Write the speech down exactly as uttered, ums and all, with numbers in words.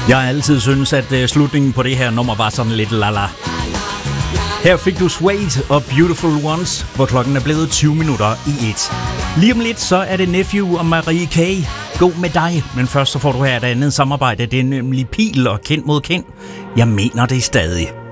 Jeg har altid synes, at uh, slutningen på det her nummer var sådan lidt lala. Her fik du Suede og Beautiful Ones, hvor klokken er blevet tyve minutter i et. Lige om lidt, så er det Nephew og Marie K. Gå med dig, men først så får du her et andet samarbejde. Det er nemlig Pil og Kind mod Kind. Jeg mener det stadig.